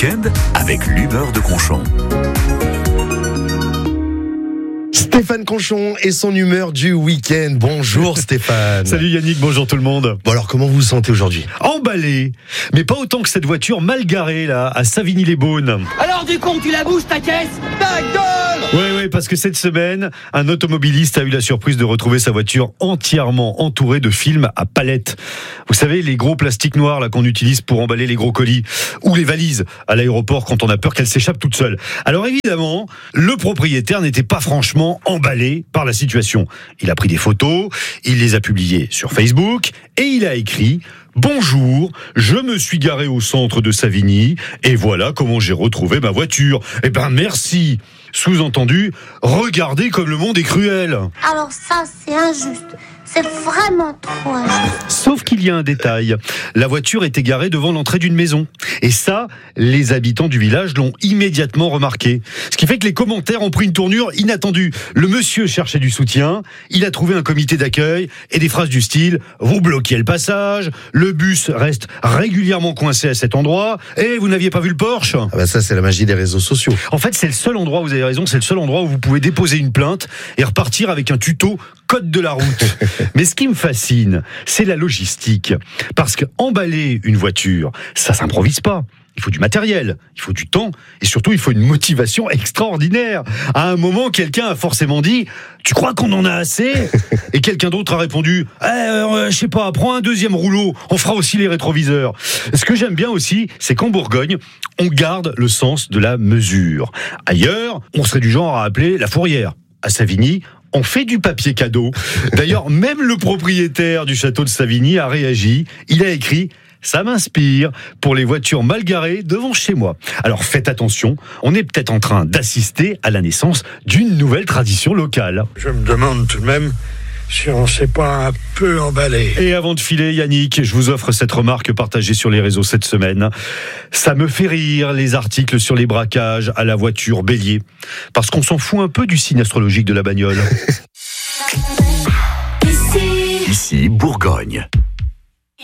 week-end avec l'humeur de Conchon. Stéphane Conchon et son humeur du week-end. Bonjour Stéphane. Salut Yannick, bonjour tout le monde. Bon alors, comment vous vous sentez aujourd'hui ? Emballé, mais pas autant que cette voiture mal garée là, à Savigny-les-Beaunes. Alors du con, tu la bouges ta caisse ? Ta gueule ! Oui, parce que cette semaine, un automobiliste a eu la surprise de retrouver sa voiture entièrement entourée de films à palettes. Vous savez, les gros plastiques noirs là qu'on utilise pour emballer les gros colis, ou les valises à l'aéroport quand on a peur qu'elles s'échappent toutes seules. Alors évidemment, le propriétaire n'était pas franchement emballé par la situation. Il a pris des photos, il les a publiées sur Facebook et il a écrit: bonjour, je me suis garé au centre de Savigny et voilà comment j'ai retrouvé ma voiture. Eh ben merci. Sous-entendu, regardez comme le monde est cruel. Alors ça, c'est injuste. C'est vraiment trop injuste. Sauf qu'il y a un détail. La voiture était garée devant l'entrée d'une maison. Et ça, les habitants du village l'ont immédiatement remarqué. Ce qui fait que les commentaires ont pris une tournure inattendue. Le monsieur cherchait du soutien, il a trouvé un comité d'accueil et des phrases du style: vous bloquez le passage, le bus reste régulièrement coincé à cet endroit, et vous n'aviez pas vu le Porsche. Ah bah ça, c'est la magie des réseaux sociaux. En fait, c'est le seul endroit, vous avez raison, c'est le seul endroit où vous pouvez déposer une plainte et repartir avec un tuto code de la route. Mais ce qui me fascine, c'est la logistique. Parce que emballer une voiture, ça s'improvise pas. Il faut du matériel, il faut du temps, et surtout il faut une motivation extraordinaire. À un moment, quelqu'un a forcément dit: tu crois qu'on en a assez ? Et quelqu'un d'autre a répondu: je sais pas, prends un deuxième rouleau, on fera aussi les rétroviseurs. Ce que j'aime bien aussi, c'est qu'en Bourgogne, on garde le sens de la mesure. Ailleurs, on serait du genre à appeler la fourrière. À Savigny, on fait du papier cadeau. D'ailleurs, même le propriétaire du château de Savigny a réagi. Il a écrit: ça m'inspire pour les voitures mal garées devant chez moi. Alors faites attention, on est peut-être en train d'assister à la naissance d'une nouvelle tradition locale. Je me demande tout de même si on ne s'est pas un peu emballé. Et avant de filer, Yannick, je vous offre cette remarque partagée sur les réseaux cette semaine. Ça me fait rire, les articles sur les braquages à la voiture bélier. Parce qu'on s'en fout un peu du signe astrologique de la bagnole. Ici, Bourgogne.